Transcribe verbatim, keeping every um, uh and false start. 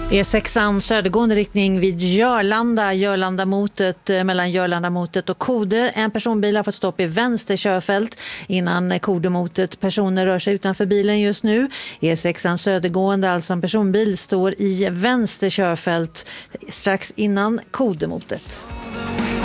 E sexan södergående riktning vid Jörlanda, Jörlandamotet, mellan Jörlandamotet och Kode. En personbil har fått stopp i vänster körfält innan Kodemotet. Personer rör sig utanför bilen just nu. E sexan södergående, alltså en personbil, står i vänster körfält strax innan Kodemotet.